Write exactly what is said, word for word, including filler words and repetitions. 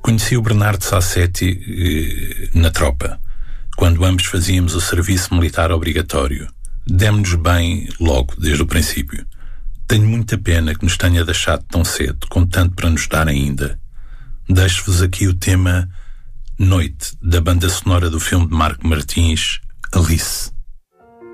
Conheci o Bernardo Sassetti eh, na tropa, quando ambos fazíamos o serviço militar obrigatório. Demos-nos bem logo, desde o princípio. Tenho muita pena que nos tenha deixado tão cedo, com tanto para nos dar ainda. Deixo-vos aqui o tema Noite, da banda sonora do filme de Marco Martins, Alice.